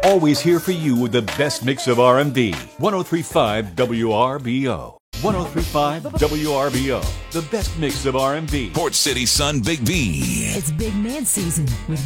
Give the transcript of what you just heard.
Always here for you with the best mix of R&B. 103.5 WRBO. 103.5 WRBO. The best mix of R&B. Port City Sun Big B. It's big man season with